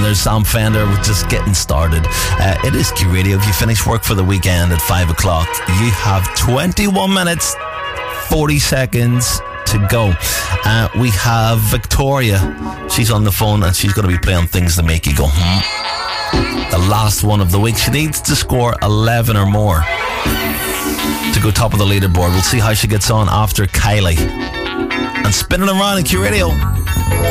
there's Sam Fender with Just Getting Started. It is Q Radio. If you finish work for the weekend at 5 o'clock, you have 21 minutes, 40 seconds to go. We have Victoria. She's on the phone and she's going to be playing things that make you go, The last one of the week. She needs to score 11 or more to go top of the leaderboard. We'll see how she gets on after Kylie. And spinning around in Q Radio.